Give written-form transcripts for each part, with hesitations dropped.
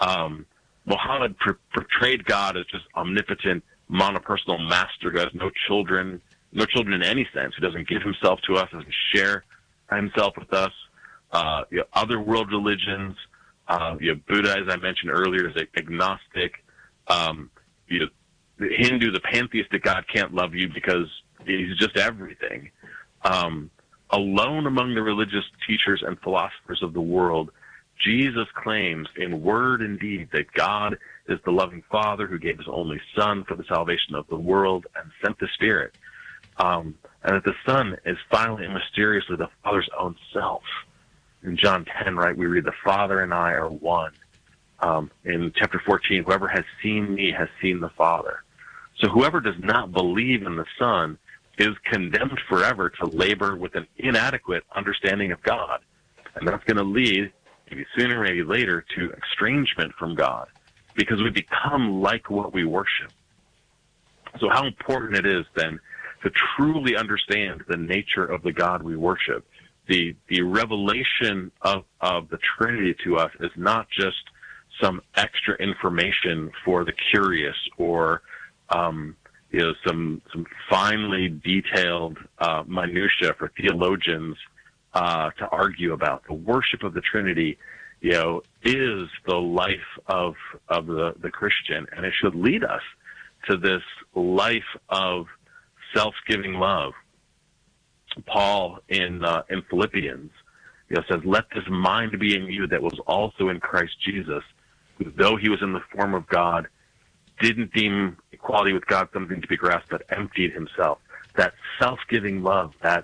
Muhammad portrayed God as just omnipotent, monopersonal master who has no children in any sense, who doesn't give himself to us, doesn't share himself with us. Other world religions, Buddha, as I mentioned earlier, is agnostic. The Hindu, the pantheistic God, can't love you because he's just everything. Alone among the religious teachers and philosophers of the world, Jesus claims in word and deed that God is the loving Father who gave his only Son for the salvation of the world and sent the Spirit. And that the Son is finally and mysteriously the Father's own self. In John 10, right, we read, the Father and I are one. In chapter 14, whoever has seen me has seen the Father. So whoever does not believe in the Son is condemned forever to labor with an inadequate understanding of God. And that's going to lead, maybe sooner, maybe later, to estrangement from God, because we become like what we worship. So how important it is, then, to truly understand the nature of the God we worship. The revelation of the Trinity to us is not just some extra information for the curious or some finely detailed minutia for theologians to argue about. The worship of the Trinity, is the life of the Christian, and it should lead us to this life of self-giving love. Paul in Philippians, says, "Let this mind be in you that was also in Christ Jesus, who, though he was in the form of God, didn't deem equality with God something to be grasped, but emptied himself." That self-giving love, that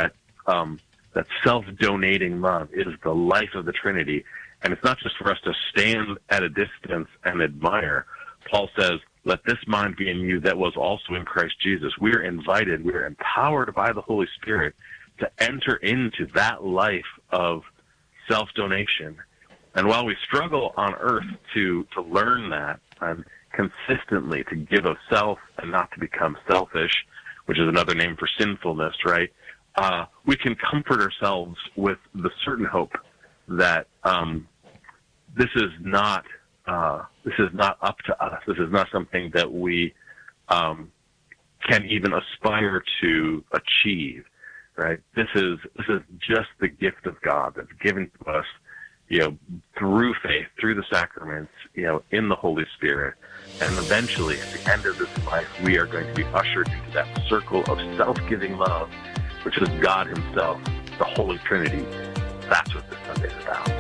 self-donating love, is the life of the Trinity, and it's not just for us to stand at a distance and admire. Paul says, "Let this mind be in you that was also in Christ Jesus." We are invited, we are empowered by the Holy Spirit to enter into that life of self-donation. And while we struggle on earth to learn that and consistently to give of self and not to become selfish, which is another name for sinfulness, right? We can comfort ourselves with the certain hope that this is not up to us. This is not something that we can even aspire to achieve, right? This is just the gift of God that's given to us, through faith, through the sacraments, in the Holy Spirit. And eventually, at the end of this life, we are going to be ushered into that circle of self-giving love, which is God himself, the Holy Trinity. That's what this Sunday is about.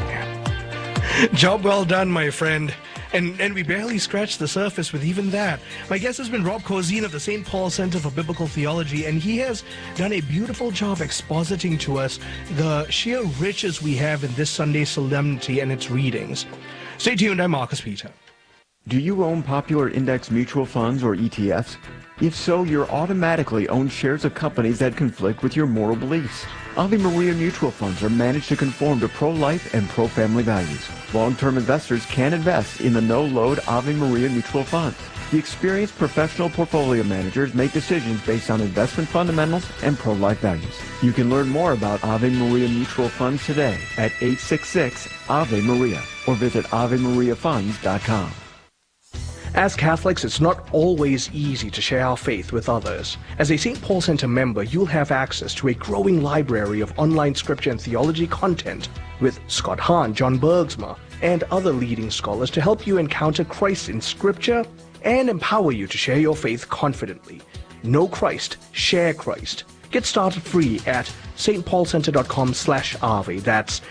Job well done, my friend. And we barely scratched the surface with even that. My guest has been Rob Cozine of the St. Paul Center for Biblical Theology, and he has done a beautiful job expositing to us the sheer riches we have in this Sunday solemnity and its readings. Stay tuned, I'm Marcus Peter. Do you own popular index mutual funds or ETFs? If so, you're automatically own shares of companies that conflict with your moral beliefs. Ave Maria mutual funds are managed to conform to pro-life and pro-family values. Long-term investors can invest in the no-load Ave Maria mutual funds. The experienced professional portfolio managers make decisions based on investment fundamentals and pro-life values. You can learn more about Ave Maria mutual funds today at 866-AVE-MARIA or visit AveMariaFunds.com. As Catholics, it's not always easy to share our faith with others. As a St. Paul Center member, you'll have access to a growing library of online scripture and theology content with Scott Hahn, John Bergsma, and other leading scholars to help you encounter Christ in scripture and empower you to share your faith confidently. Know Christ, share Christ. Get started free at stpaulcenter.com/ave. That's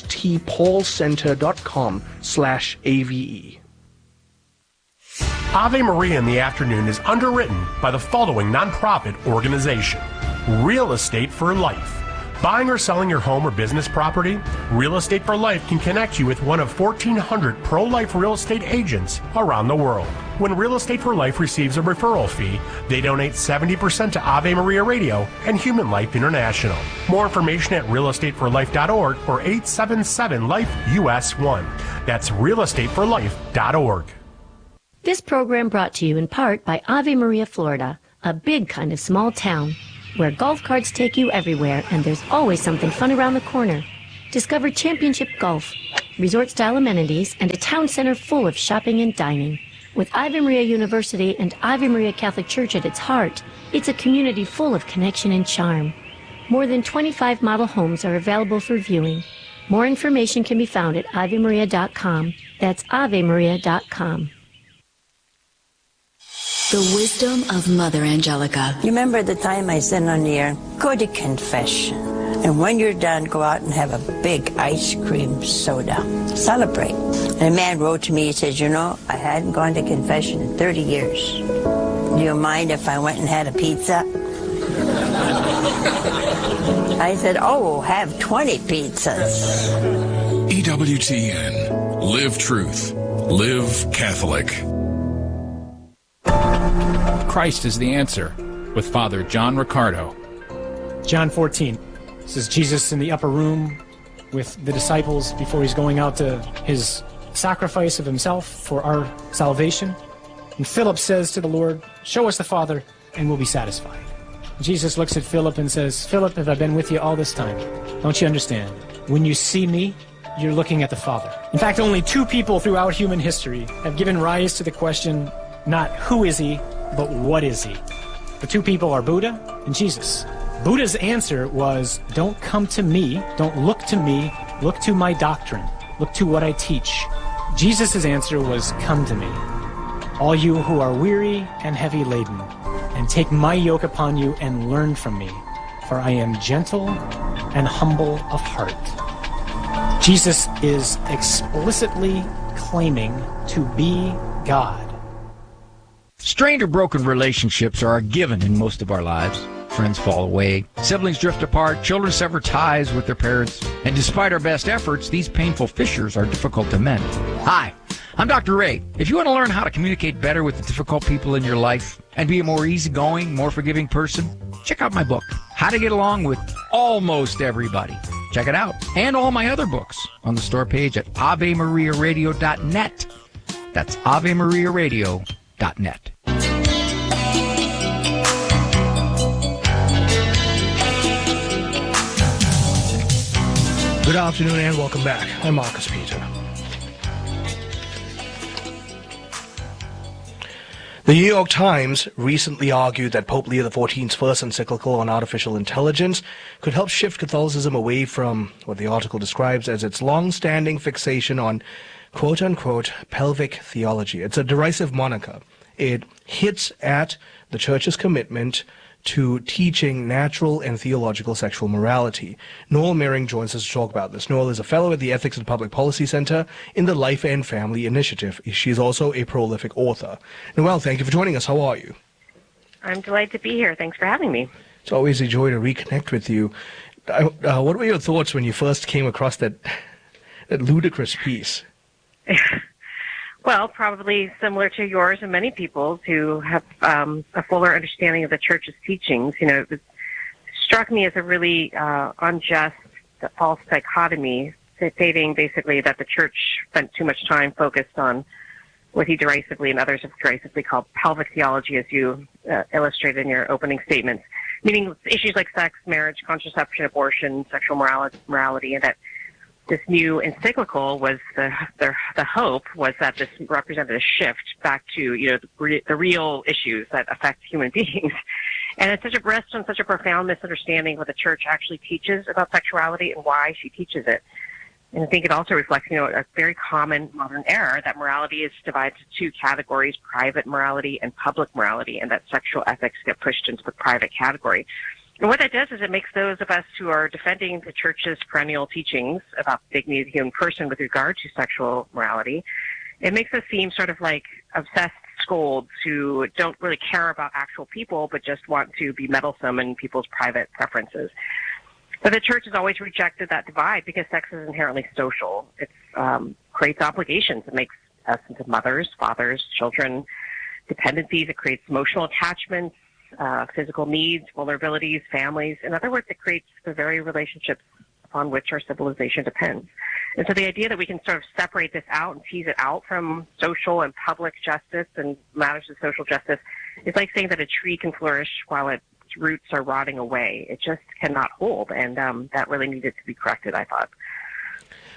stpaulcenter.com/AVE. Ave Maria in the Afternoon is underwritten by the following nonprofit organization: Real Estate for Life. Buying or selling your home or business property? Real Estate for Life can connect you with one of 1,400 pro-life real estate agents around the world. When Real Estate for Life receives a referral fee, they donate 70% to Ave Maria Radio and Human Life International. More information at realestateforlife.org or 877-LIFE-US1. That's realestateforlife.org. This program brought to you in part by Ave Maria, Florida, a big kind of small town where golf carts take you everywhere and there's always something fun around the corner. Discover Championship Golf, resort-style amenities, and a town center full of shopping and dining. With Ave Maria University and Ave Maria Catholic Church at its heart, it's a community full of connection and charm. More than 25 model homes are available for viewing. More information can be found at AveMaria.com. That's AveMaria.com. The wisdom of Mother Angelica. You remember the time I said on the air, go to confession. And when you're done, go out and have a big ice cream soda. Celebrate. And a man wrote to me, he says, you know, I hadn't gone to confession in 30 years. Do you mind if I went and had a pizza? I said, oh, have 20 pizzas. EWTN. Live truth. Live Catholic. Christ is the answer, with Father John Riccardo. John 14. This is Jesus in the upper room with the disciples before he's going out to his sacrifice of himself for our salvation. And Philip says to the Lord, show us the Father and we'll be satisfied. Jesus looks at Philip and says, Philip, have I been with you all this time? Don't you understand? When you see me, you're looking at the Father. In fact, only two people throughout human history have given rise to the question, not who is he, but what is he? The two people are Buddha and Jesus. Buddha's answer was, don't come to me, don't look to me, look to my doctrine, look to what I teach. Jesus' answer was, come to me, all you who are weary and heavy laden, and take my yoke upon you and learn from me, for I am gentle and humble of heart. Jesus is explicitly claiming to be God. Strained or broken relationships are a given in most of our lives. Friends fall away, siblings drift apart, children sever ties with their parents, and despite our best efforts, these painful fissures are difficult to mend. Hi, I'm Dr. Ray. If you want to learn how to communicate better with the difficult people in your life and be a more easygoing, more forgiving person, check out my book, How to Get Along with Almost Everybody. Check it out, and all my other books on the store page at AveMariaRadio.net. That's AveMariaRadio.net. Good afternoon and welcome back. I'm Marcus Peter. The New York Times recently argued that Pope Leo XIV's first encyclical on artificial intelligence could help shift Catholicism away from what the article describes as its long-standing fixation on quote-unquote pelvic theology. It's a derisive moniker. It hits at the Church's commitment to teaching natural and theological sexual morality. Noel Mering joins us to talk about this. Noel is a fellow at the Ethics and Public Policy Center in the Life and Family Initiative. She's also a prolific author. Noel, thank you for joining us. How are you? I'm delighted to be here. Thanks for having me. It's always a joy to reconnect with you. What were your thoughts when you first came across that ludicrous piece? Well, probably similar to yours and many people's who have a fuller understanding of the Church's teachings. You know, it struck me as a really unjust, false dichotomy, stating basically that the Church spent too much time focused on what he derisively and others have derisively called pelvic theology, as you illustrated in your opening statements, meaning issues like sex, marriage, contraception, abortion, sexual morality, and that this new encyclical was the hope was that this represented a shift back to, you know, the real issues that affect human beings. And it's such a rests on such a profound misunderstanding of what the Church actually teaches about sexuality and why she teaches it. And I think it also reflects, you know, a very common modern error that morality is divided into two categories, private morality and public morality, and that sexual ethics get pushed into the private category. And what that does is it makes those of us who are defending the Church's perennial teachings about the dignity of the human person with regard to sexual morality, it makes us seem sort of like obsessed scolds who don't really care about actual people but just want to be meddlesome in people's private preferences. But the Church has always rejected that divide because sex is inherently social. It creates obligations. It makes us into mothers, fathers, children, dependencies. It creates emotional attachments, physical needs, vulnerabilities, families. In other words, it creates the very relationships upon which our civilization depends. And so the idea that we can sort of separate this out and tease it out from social and public justice and matters of social justice is like saying that a tree can flourish while its roots are rotting away. It just cannot hold, and that really needed to be corrected, I thought.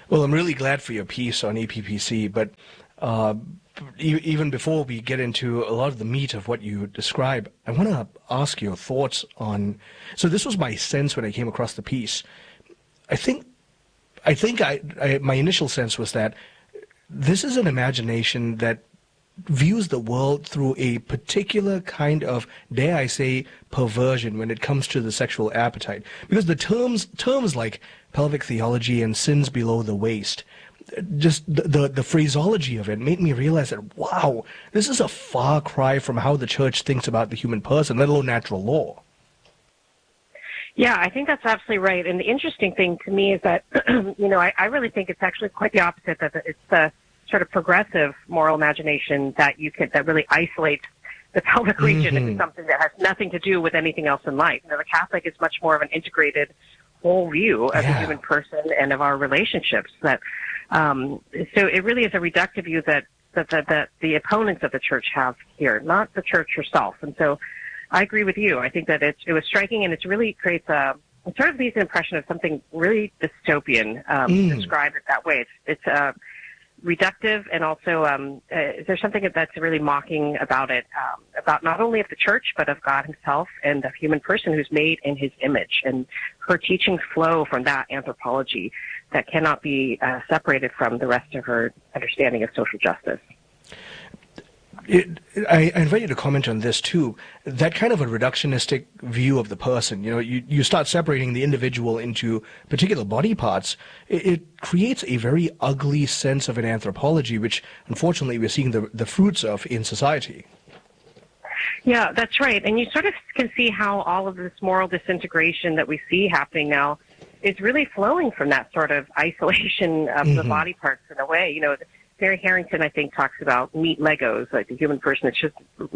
Well, I'm really glad for your piece on EPPC, but even before we get into a lot of the meat of what you describe, I want to ask your thoughts on. So this was my sense when I came across the piece. I think my initial sense was that this is an imagination that views the world through a particular kind of, dare I say, perversion when it comes to the sexual appetite. Because the terms like pelvic theology and sins below the waist, just the phraseology of it made me realize that, wow, this is a far cry from how the church thinks about the human person, let alone natural law. Yeah, I think that's absolutely right. And the interesting thing to me is that, I really think it's actually quite the opposite, that it's the sort of progressive moral imagination that really isolates the pelvic region into something that has nothing to do with anything else in life. The Catholic is much more of an integrated whole view of the human person and of our relationships. That so it really is a reductive view that the opponents of the church have here, not the church herself. And so I agree with you. I think that it was striking, and it really creates it sort of leaves an impression of something really dystopian, describe it that way. It's reductive, and also there's something that's really mocking about it, about not only of the church, but of God himself and the human person who's made in his image. And her teachings flow from that anthropology that cannot be separated from the rest of her understanding of social justice. I invite you to comment on this too. That kind of a reductionistic view of the person, you start separating the individual into particular body parts. It creates a very ugly sense of an anthropology, which unfortunately we're seeing the fruits of in society. Yeah, that's right. And you sort of can see how all of this moral disintegration that we see happening now is really flowing from that sort of isolation of the body parts in a way. Mary Harrington, I think, talks about meat Legos, like the human person is just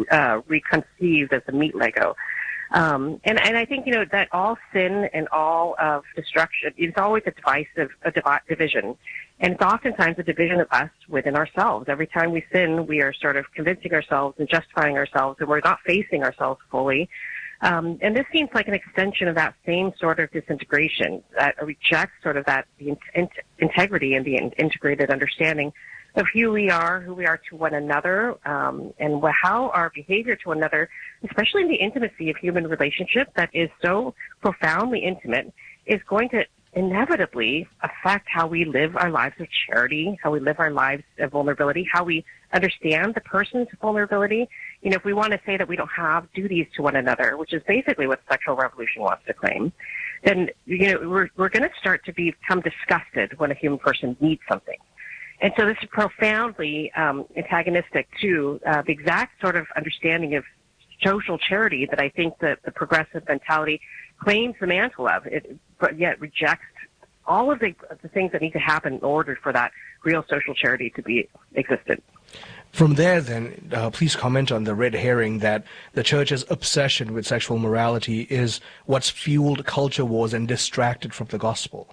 reconceived as a meat Lego. And I think, that all sin and all of destruction is always a division. And it's oftentimes a division of us within ourselves. Every time we sin, we are sort of convincing ourselves and justifying ourselves, and we're not facing ourselves fully. And this seems like an extension of that same sort of disintegration that rejects sort of that the integrity and the integrated understanding of who we are to one another, and how our behavior to one another, especially in the intimacy of human relationship that is so profoundly intimate, is going to inevitably affect how we live our lives of charity, how we live our lives of vulnerability, how we understand the person's vulnerability. If we want to say that we don't have duties to one another, which is basically what sexual revolution wants to claim, then we're going to start to become disgusted when a human person needs something. And so this is profoundly antagonistic to the exact sort of understanding of social charity that I think that the progressive mentality claims the mantle of, but yet rejects all of the things that need to happen in order for that real social charity to be existent. From there, then, please comment on the red herring that the church's obsession with sexual morality is what's fueled culture wars and distracted from the gospel.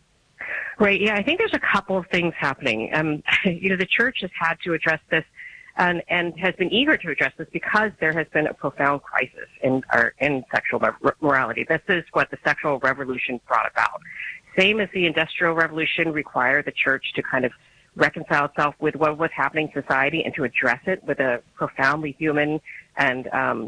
Right. Yeah, I think there's a couple of things happening. The church has had to address this and has been eager to address this because there has been a profound crisis in sexual morality. This is what the sexual revolution brought about. Same as the Industrial Revolution required the church to kind of reconcile itself with what was happening in society and to address it with a profoundly human and,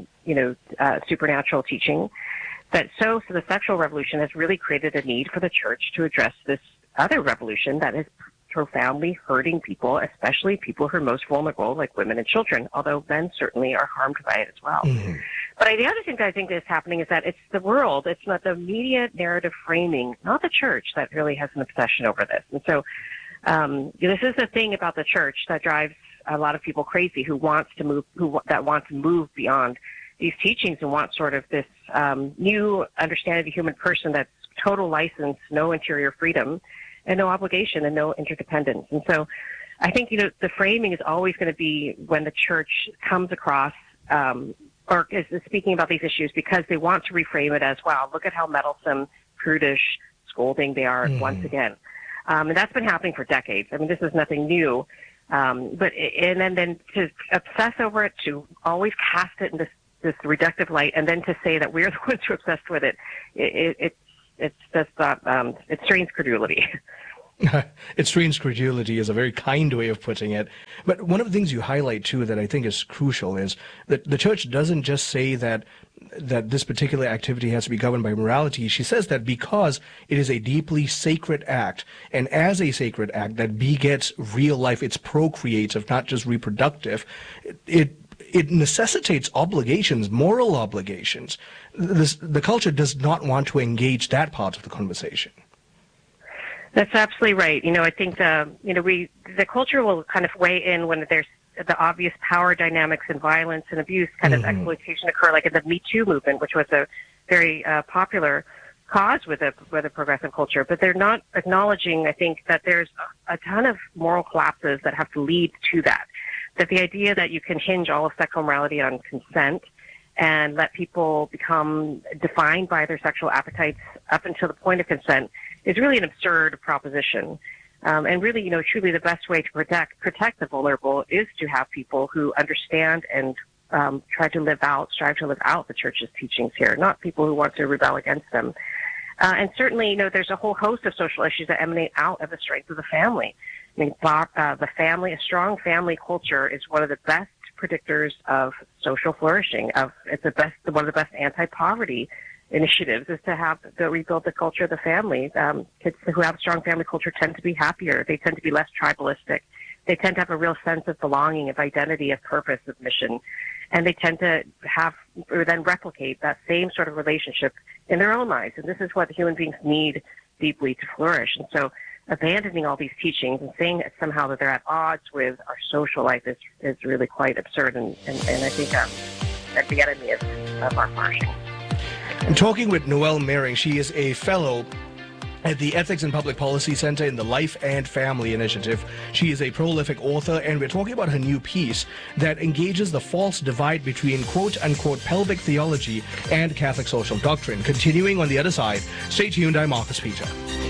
supernatural teaching. So the sexual revolution has really created a need for the church to address this other revolution that is profoundly hurting people, especially people who are most vulnerable, like women and children, although men certainly are harmed by it as well. Mm-hmm. But the other thing that I think is happening is that it's the world, it's not the media narrative framing, not the church, that really has an obsession over this. And so this is the thing about the church that drives a lot of people crazy who want to move beyond these teachings and want sort of this new understanding of the human person that's total license, no interior freedom, and no obligation and no interdependence. And so I think, the framing is always going to be when the church comes across or is speaking about these issues because they want to reframe it as, wow, look at how meddlesome, prudish, scolding they are once again. And that's been happening for decades. I mean, this is nothing new. But then to obsess over it, to always cast it in this reductive light, and then to say that we're the ones who are obsessed with it, it's just it strains credulity. Strange credulity is a very kind way of putting it. But one of the things you highlight, too, that I think is crucial is that the church doesn't just say that this particular activity has to be governed by morality. She says that because it is a deeply sacred act, and as a sacred act that begets real life, it's procreative, not just reproductive, it necessitates obligations, moral obligations. The culture does not want to engage that part of the conversation. That's absolutely right. I think the culture will kind of weigh in when there's the obvious power dynamics and violence and abuse kind of exploitation occur, like in the Me Too movement, which was a very popular cause with a progressive culture. But they're not acknowledging, I think, that there's a ton of moral collapses that have to lead to that. That the idea that you can hinge all of sexual morality on consent and let people become defined by their sexual appetites up until the point of consent is really an absurd proposition. And really, truly the best way to protect the vulnerable is to have people who understand and strive to live out the church's teachings here, not people who want to rebel against them. And certainly, there's a whole host of social issues that emanate out of the strength of the family. I mean, a strong family culture is one of the best predictors of social flourishing. It's one of the best anti-poverty initiatives is to rebuild the culture of the family. Kids who have a strong family culture tend to be happier. They tend to be less tribalistic. They tend to have a real sense of belonging, of identity, of purpose, of mission. And they tend to then replicate that same sort of relationship in their own lives. And this is what human beings need deeply to flourish. And so abandoning all these teachings and saying that somehow that they're at odds with our social life is really quite absurd. And I think that's the enemy of our flourishing. I'm talking with Noelle Mehring. She is a fellow at the Ethics and Public Policy Center in the Life and Family Initiative. She is a prolific author, and we're talking about her new piece that engages the false divide between quote-unquote pelvic theology and Catholic social doctrine. Continuing on the other side, stay tuned. I'm Marcus Peter.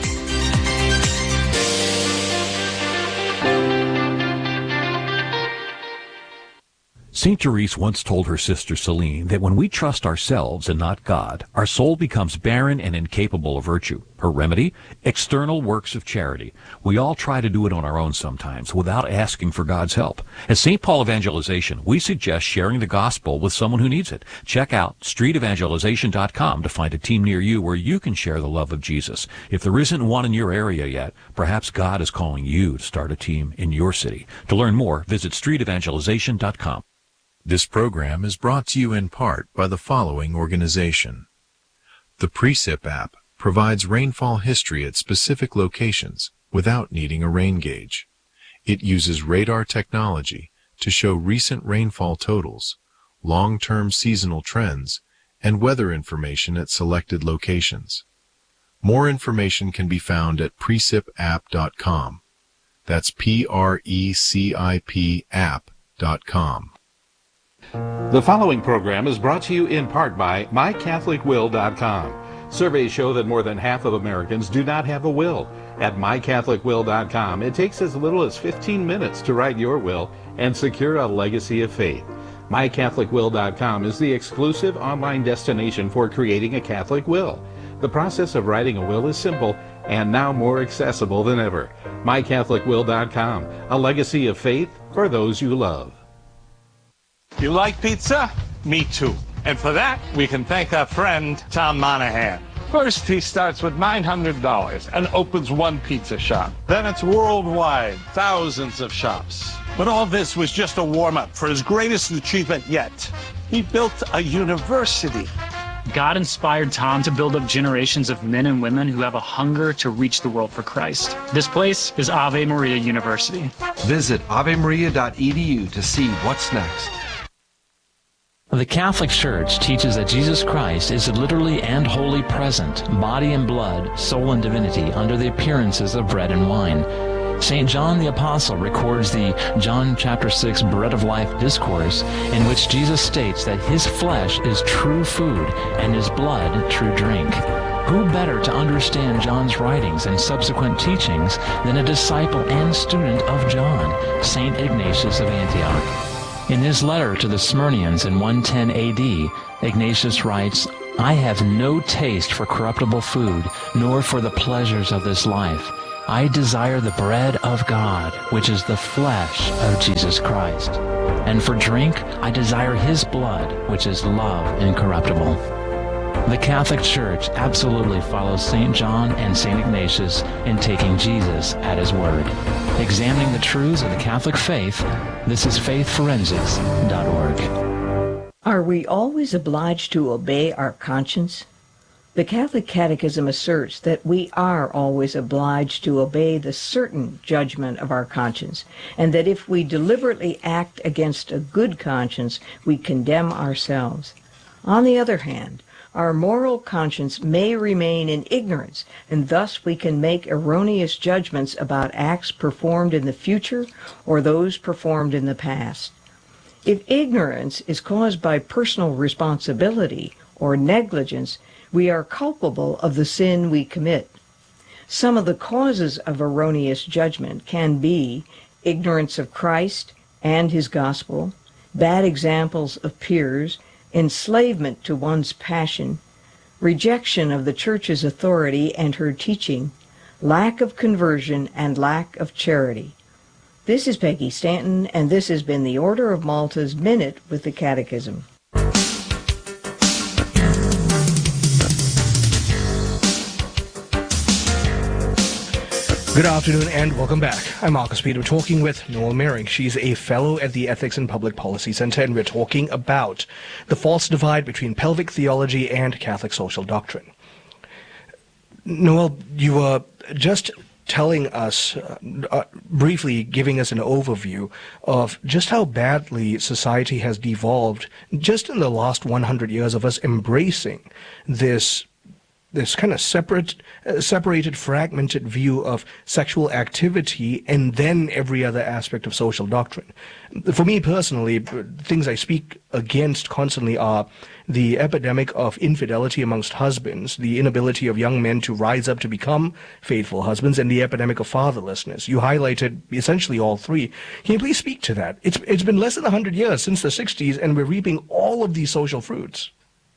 St. Therese once told her sister Celine that when we trust ourselves and not God, our soul becomes barren and incapable of virtue. Her remedy? External works of charity. We all try to do it on our own sometimes without asking for God's help. At St. Paul Evangelization, we suggest sharing the gospel with someone who needs it. Check out streetevangelization.com to find a team near you where you can share the love of Jesus. If there isn't one in your area yet, perhaps God is calling you to start a team in your city. To learn more, visit streetevangelization.com. This program is brought to you in part by the following organization. The Precip app provides rainfall history at specific locations without needing a rain gauge. It uses radar technology to show recent rainfall totals, long-term seasonal trends, and weather information at selected locations. More information can be found at precipapp.com. That's PRECIP app.com. The following program is brought to you in part by MyCatholicWill.com. Surveys show that more than half of Americans do not have a will. At MyCatholicWill.com, it takes as little as 15 minutes to write your will and secure a legacy of faith. MyCatholicWill.com is the exclusive online destination for creating a Catholic will. The process of writing a will is simple and now more accessible than ever. MyCatholicWill.com, a legacy of faith for those you love. You like pizza? Me too. And for that, we can thank our friend, Tom Monahan. First, he starts with $900 and opens one pizza shop. Then it's worldwide, thousands of shops. But all this was just a warm-up for his greatest achievement yet. He built a university. God inspired Tom to build up generations of men and women who have a hunger to reach the world for Christ. This place is Ave Maria University. Visit avemaria.edu to see what's next. The Catholic Church teaches that Jesus Christ is literally and wholly present, body and blood, soul and divinity, under the appearances of bread and wine. St. John the Apostle records the John chapter 6 Bread of Life discourse, in which Jesus states that his flesh is true food and his blood true drink. Who better to understand John's writings and subsequent teachings than a disciple and student of John, St. Ignatius of Antioch? In his letter to the Smyrnians in 110 AD, Ignatius writes, "I have no taste for corruptible food, nor for the pleasures of this life. I desire the bread of God, which is the flesh of Jesus Christ. And for drink, I desire his blood, which is love incorruptible. The Catholic Church absolutely follows St. John and St. Ignatius in taking Jesus at his word. Examining the truths of the Catholic faith, this is faithforensics.org. Are we always obliged to obey our conscience? The Catholic Catechism asserts that we are always obliged to obey the certain judgment of our conscience, and that if we deliberately act against a good conscience, we condemn ourselves. On the other hand, our moral conscience may remain in ignorance, and thus we can make erroneous judgments about acts performed in the future or those performed in the past. If ignorance is caused by personal responsibility or negligence, we are culpable of the sin we commit. Some of the causes of erroneous judgment can be ignorance of Christ and his gospel, bad examples of peers, enslavement to one's passion, rejection of the Church's authority and her teaching, lack of conversion, and lack of charity. This is Peggy Stanton, and this has been the Order of Malta's Minute with the Catechism. Good afternoon and welcome back. I'm Marcus Peter, talking with Noel Mering. She's a fellow at the Ethics and Public Policy Center, and we're talking about the false divide between pelvic theology and Catholic social doctrine. Noel, you were just telling us, briefly giving us an overview of just how badly society has devolved just in the last 100 years of us embracing this kind of separated, fragmented view of sexual activity and then every other aspect of social doctrine. For me personally, things I speak against constantly are the epidemic of infidelity amongst husbands, the inability of young men to rise up to become faithful husbands, and the epidemic of fatherlessness. You highlighted essentially all three. Can you please speak to that? It's been less than 100 years since the 60s, and we're reaping all of these social fruits.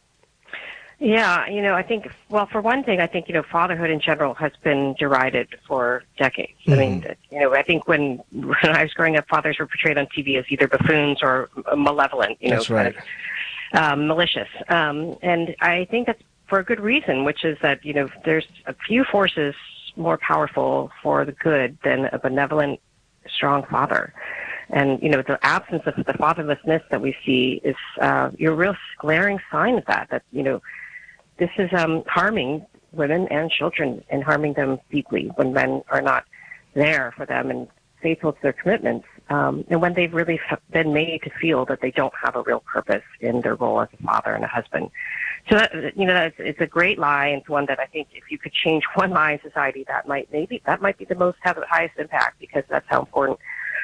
Yeah, I think, well, for one thing, I think, fatherhood in general has been derided for decades. Mm-hmm. I mean, I think when I was growing up, fathers were portrayed on TV as either buffoons or malevolent, That's right. Malicious. And I think that's for a good reason, which is that, there's a few forces more powerful for the good than a benevolent, strong father. And, the absence of the fatherlessness that we see is a real glaring sign of that, this is harming women and children and harming them deeply when men are not there for them and faithful to their commitments, and when they've really been made to feel that they don't have a real purpose in their role as a father and a husband. So it's a great lie, and it's one that I think if you could change one lie in society, that might be the highest impact, because that's how important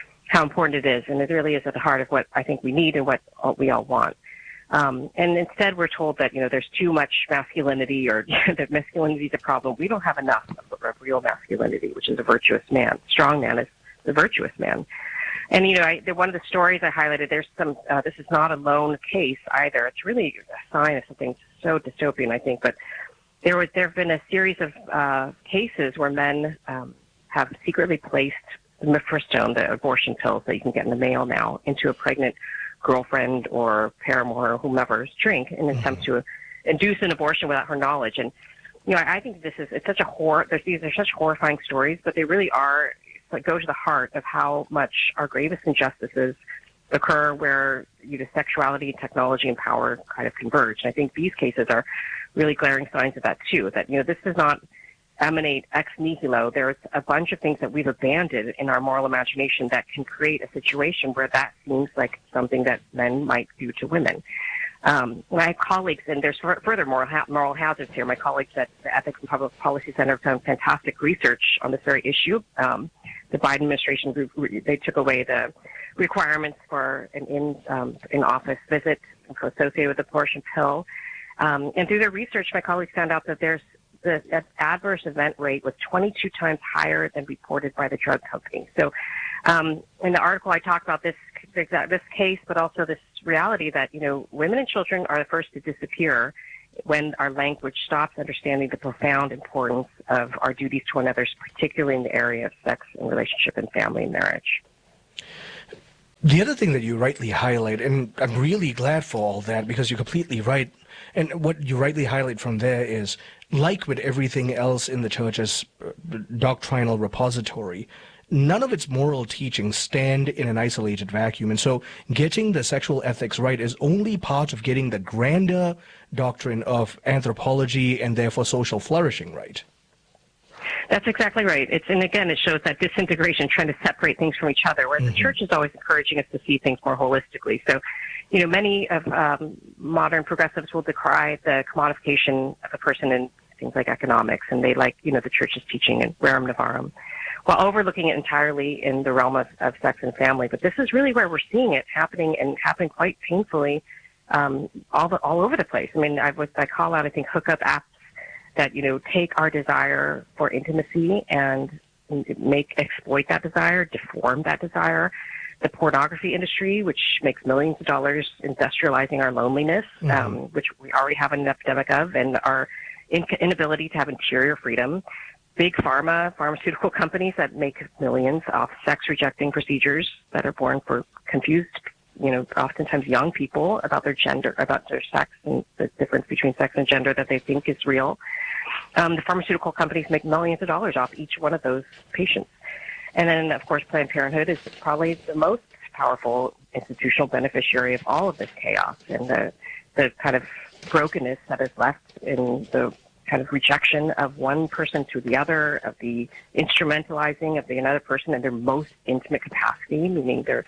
it is, and it really is at the heart of what I think we need and what we all want. And instead we're told that, there's too much masculinity, or that masculinity is a problem. We don't have enough of real masculinity, which is a virtuous man. Strong man is the virtuous man. And, one of the stories I highlighted, there's some, this is not a lone case either. It's really a sign of something so dystopian, I think. But there have been a series of cases where men have secretly placed the mifepristone, the abortion pills that you can get in the mail now, into a pregnant girlfriend or paramour or whomever's drink in an attempt to induce an abortion without her knowledge. And, I think it's such a horror. These are such horrifying stories, but they really are, go to the heart of how much our gravest injustices occur where, sexuality, technology, and power kind of converge. And I think these cases are really glaring signs of that too, that, this does not emanate ex nihilo. There's a bunch of things that we've abandoned in our moral imagination that can create a situation where that seems like something that men might do to women. My colleagues, and there's further moral hazards here, my colleagues at the Ethics and Public Policy Center have done fantastic research on this very issue. The Biden administration, they took away the requirements for an in-office visit associated with the abortion pill. And through their research, my colleagues found out that the adverse event rate was 22 times higher than reported by the drug company. So in the article, I talk about this case, but also this reality that, women and children are the first to disappear when our language stops understanding the profound importance of our duties to one another, particularly in the area of sex and relationship and family and marriage. The other thing that you rightly highlight, and I'm really glad for all that because you're completely right, and what you rightly highlight from there is, like with everything else in the church's doctrinal repository, none of its moral teachings stand in an isolated vacuum. And so getting the sexual ethics right is only part of getting the grander doctrine of anthropology and therefore social flourishing right. That's exactly right. And again, it shows that disintegration, trying to separate things from each other, whereas the church is always encouraging us to see things more holistically. So, many of modern progressives will decry the commodification of a person in things like economics, and they like, the church's teaching in Rerum Novarum, while overlooking it entirely in the realm of sex and family. But this is really where we're seeing it happening, and happening quite painfully all over the place. I mean, I call out, I think, hookup apps that, take our desire for intimacy and exploit that desire, deform that desire. The pornography industry, which makes millions of dollars industrializing our loneliness, which we already have an epidemic of, and our inability to have interior freedom. Big pharmaceutical companies that make millions off sex-rejecting procedures that are born for confused, oftentimes young people about their gender, about their sex, and the difference between sex and gender that they think is real. The pharmaceutical companies make millions of dollars off each one of those patients. And then, of course, Planned Parenthood is probably the most powerful institutional beneficiary of all of this chaos and the kind of brokenness that is left in the kind of rejection of one person to the other, of the instrumentalizing of the another person in their most intimate capacity, meaning their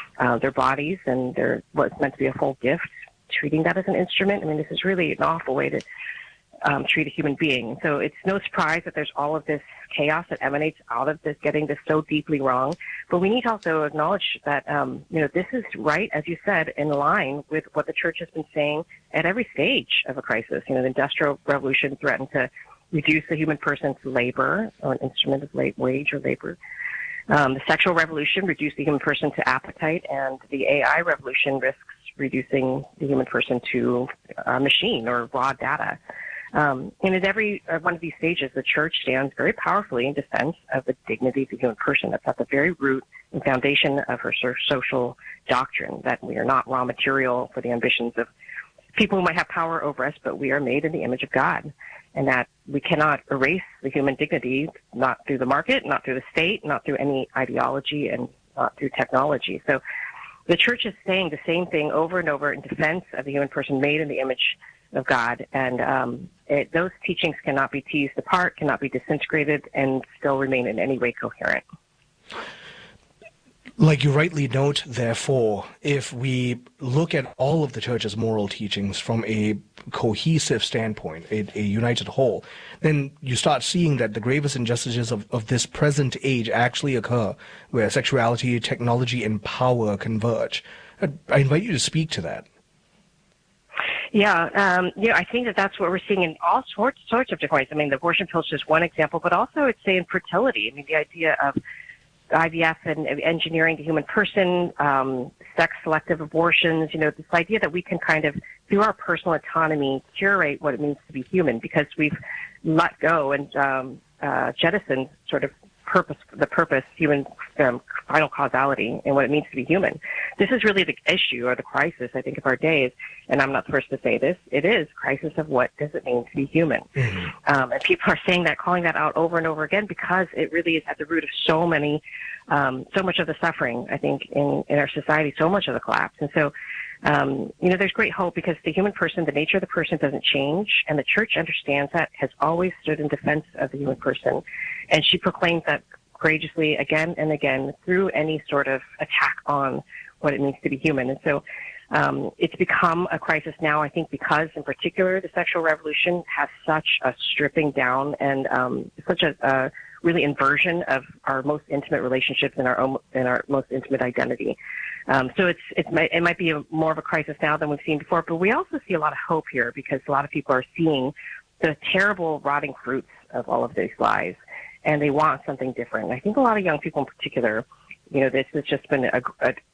bodies and their what's meant to be a full gift, treating that as an instrument. I mean, this is really an awful way to treat a human being. So it's no surprise that there's all of this chaos that emanates out of this, getting this so deeply wrong. But we need to also acknowledge that, this is right, as you said, in line with what the church has been saying at every stage of a crisis. The Industrial Revolution threatened to reduce the human person to labor, or an instrument of wage or labor. The sexual revolution reduced the human person to appetite, and the AI revolution risks reducing the human person to a machine or raw data. And at every one of these stages, the church stands very powerfully in defense of the dignity of the human person. That's at the very root and foundation of her social doctrine, that we are not raw material for the ambitions of people who might have power over us, but we are made in the image of God, and that we cannot erase the human dignity, not through the market, not through the state, not through any ideology, and not through technology. So the church is saying the same thing over and over in defense of the human person made in the image of God, and those teachings cannot be teased apart, cannot be disintegrated, and still remain in any way coherent. Like you rightly note, therefore, if we look at all of the church's moral teachings from a cohesive standpoint, a united whole, then you start seeing that the gravest injustices of this present age actually occur where sexuality, technology, and power converge. I invite you to speak to that. Yeah, I think that's what we're seeing in all sorts of different ways. I mean, the abortion pill is just one example, but also I'd say in fertility. I mean, the idea of IVF and engineering the human person, sex-selective abortions, this idea that we can kind of, through our personal autonomy, curate what it means to be human, because we've let go and jettisoned sort of the purpose, human final causality, and what it means to be human. This is really the issue or the crisis, I think, of our days, and I'm not the first to say this. It is crisis of what does it mean to be human. Mm-hmm. And people are saying that, calling that out over and over again, because it really is at the root of so much of the suffering, I think, in our society, so much of the collapse. And so, there's great hope, because the human person, the nature of the person doesn't change, and the church understands that, has always stood in defense of the human person, and she proclaims that courageously again and again through any sort of attack on what it means to be human. And so it's become a crisis now, I think, because in particular the sexual revolution has such a stripping down and such a really inversion of our most intimate relationships and our most intimate identity. So it might be more of a crisis now than we've seen before, but we also see a lot of hope here, because a lot of people are seeing the terrible rotting fruits of all of these lies, and they want something different. And I think a lot of young people in particular, this has just been a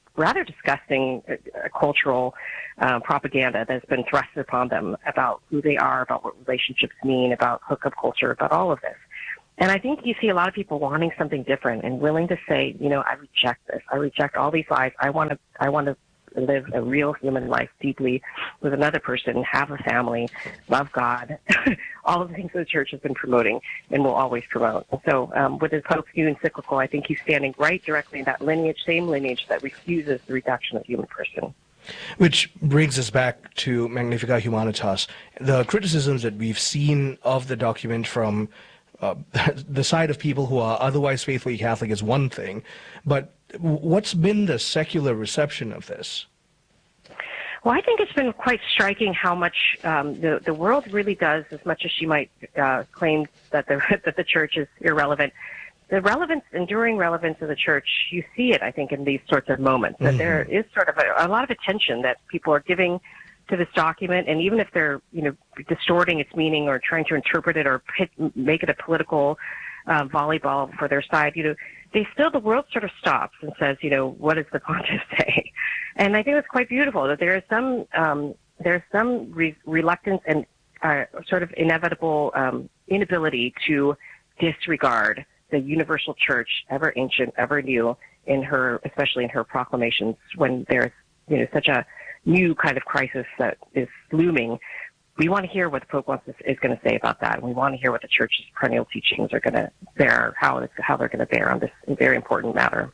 rather disgusting cultural propaganda that's been thrust upon them about who they are, about what relationships mean, about hookup culture, about all of this. And I think you see a lot of people wanting something different and willing to say, I reject this. I reject all these lies. I want to live a real human life deeply with another person, have a family, love God, all of the things that the church has been promoting and will always promote. And so with his Pope's new encyclical, I think he's standing right directly in that same lineage that refuses the reduction of the human person. Which brings us back to Magnificat Humanitas. The criticisms that we've seen of the document from the side of people who are otherwise faithfully Catholic is one thing, but what's been the secular reception of this? Well, I think it's been quite striking how much the world really does, as much as she might claim that the church is irrelevant. The enduring relevance of the church, you see it, I think, in these sorts of moments, that there is sort of a lot of attention that people are giving to this document, and even if they're, distorting its meaning or trying to interpret it or make it a political volleyball for their side, the world sort of stops and says, what does the pontiff say? And I think it's quite beautiful that there is some reluctance and sort of inevitable inability to disregard the universal church, ever ancient, ever new, especially in her proclamations, when there's such a new kind of crisis that is looming. We want to hear what the Pope is going to say about that, and we want to hear what the Church's perennial teachings are going to bear, how they're going to bear on this very important matter.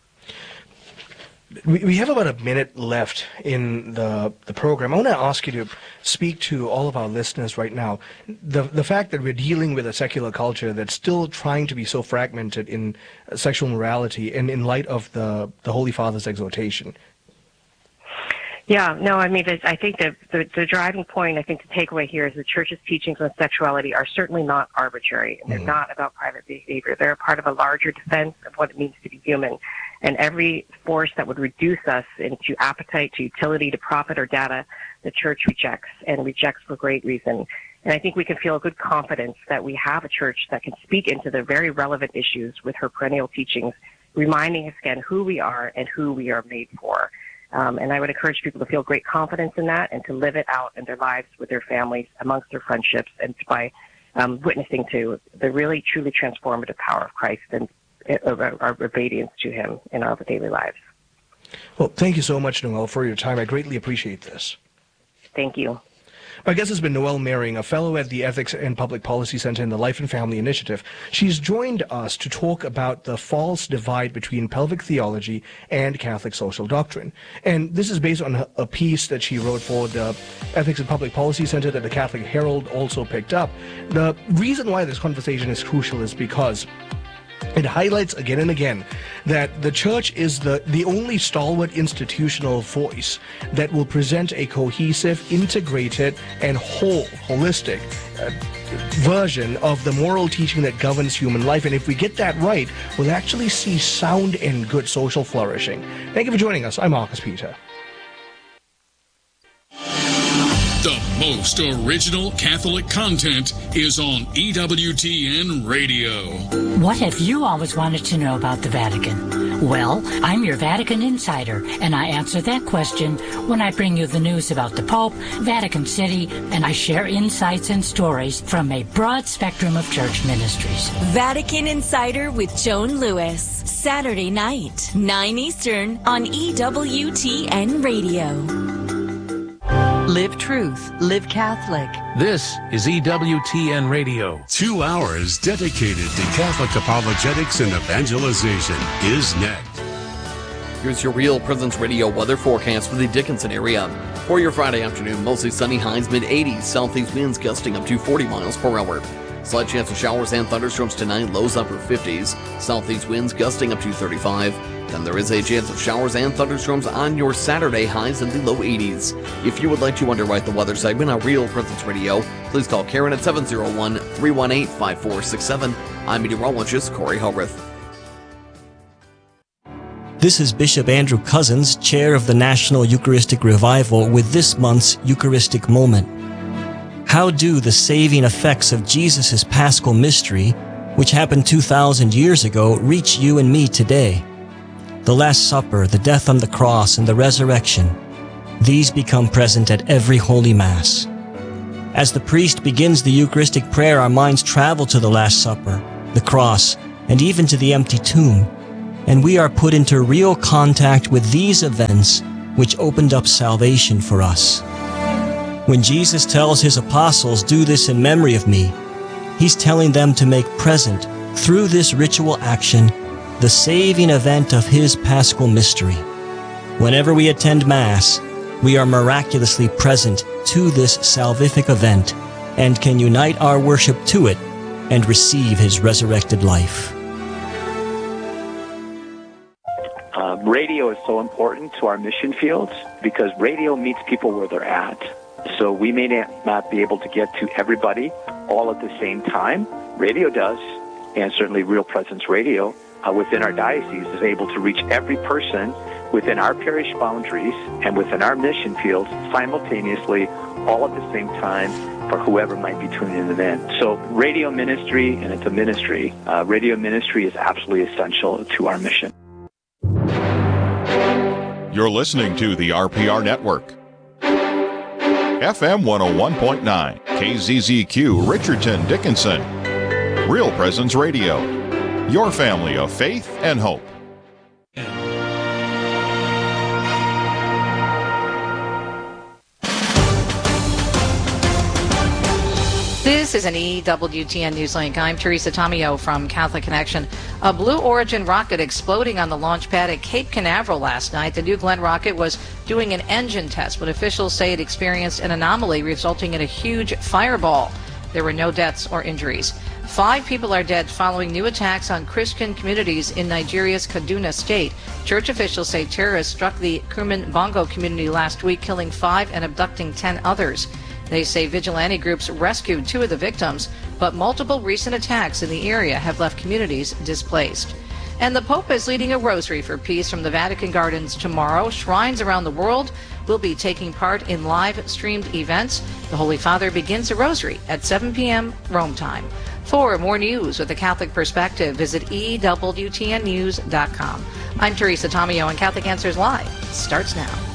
We have about a minute left in the program. I want to ask you to speak to all of our listeners right now. The fact that we're dealing with a secular culture that's still trying to be so fragmented in sexual morality, and in light of the Holy Father's exhortation. Yeah, no, I mean, I think the driving point, I think the takeaway here is the Church's teachings on sexuality are certainly not arbitrary, and they're not about private behavior. They're a part of a larger defense of what it means to be human. And every force that would reduce us into appetite, to utility, to profit or data, the Church rejects, and rejects for great reason. And I think we can feel a good confidence that we have a Church that can speak into the very relevant issues with her perennial teachings, reminding us again who we are and who we are made for. And I would encourage people to feel great confidence in that and to live it out in their lives with their families, amongst their friendships, and by witnessing to the really, truly transformative power of Christ and our obedience to him in our daily lives. Well, thank you so much, Noelle, for your time. I greatly appreciate this. Thank you. My guest has been Noelle Mehring, a fellow at the Ethics and Public Policy Center in the Life and Family Initiative. She's joined us to talk about the false divide between pelvic theology and Catholic social doctrine. And this is based on a piece that she wrote for the Ethics and Public Policy Center that the Catholic Herald also picked up. The reason why this conversation is crucial is because it highlights again and again that the Church is the only stalwart institutional voice that will present a cohesive, integrated, and holistic version of the moral teaching that governs human life. And if we get that right, we'll actually see sound and good social flourishing. Thank you for joining us. I'm Marcus Peter. The most original Catholic content is on EWTN Radio. What have you always wanted to know about the Vatican? Well, I'm your Vatican insider, and I answer that question when I bring you the news about the Pope, Vatican City, and I share insights and stories from a broad spectrum of church ministries. Vatican Insider with Joan Lewis, Saturday night, 9 Eastern on EWTN Radio. Live truth, live Catholic. This is EWTN Radio. 2 hours dedicated to Catholic apologetics and evangelization is next. Here's your Real Presence Radio weather forecast for the Dickinson area. For your Friday afternoon, mostly sunny, highs mid-80s, southeast winds gusting up to 40 miles per hour. Slight chance of showers and thunderstorms tonight, lows upper 50s, southeast winds gusting up to 35. Then there is a chance of showers and thunderstorms on your Saturday, highs in the low 80s. If you would like to underwrite the weather segment on Real Presence Radio, please call Karen at 701-318-5467. I'm meteorologist Corey Hellrith. This is Bishop Andrew Cousins, chair of the National Eucharistic Revival, with this month's Eucharistic Moment. How do the saving effects of Jesus' Paschal mystery, which happened 2,000 years ago, reach you and me today? the Last Supper, the death on the cross, and the resurrection, these become present at every Holy Mass. As the priest begins the Eucharistic prayer, our minds travel to the Last Supper, the cross, and even to the empty tomb, and we are put into real contact with these events which opened up salvation for us. When Jesus tells his apostles, "Do this in memory of me," he's telling them to make present, through this ritual action, the saving event of his Paschal mystery. Whenever we attend Mass, we are miraculously present to this salvific event and can unite our worship to it and receive his resurrected life. Radio is so important to our mission fields because radio meets people where they're at. So we may not be able to get to everybody all at the same time. Radio does, and certainly Real Presence Radio within our diocese is able to reach every person within our parish boundaries and within our mission fields simultaneously, all at the same time, for whoever might be tuning in. So radio ministry, and it's a ministry, radio ministry is absolutely essential to our mission. You're listening to the RPR Network. FM 101.9, KZZQ, Richardson, Dickinson. Real Presence Radio, your family of faith and hope. This is an EWTN Newslink. I'm Teresa Tomeo from Catholic Connection. A Blue Origin rocket exploding on the launch pad at Cape Canaveral last night. The New Glenn rocket was doing an engine test, but officials say it experienced an anomaly resulting in a huge fireball. There were no deaths or injuries. 5 people are dead following new attacks on Christian communities in Nigeria's Kaduna state. Church officials say terrorists struck the Kuman Bongo community last week, killing 5 and abducting 10 others. They say vigilante groups rescued 2 of the victims, but multiple recent attacks in the area have left communities displaced. And the Pope is leading a rosary for peace from the Vatican Gardens tomorrow. Shrines around the world will be taking part in live-streamed events. The Holy Father begins a rosary at 7 p.m. Rome time. For more news with a Catholic perspective, visit EWTNnews.com. I'm Teresa Tomeo, and Catholic Answers Live starts now.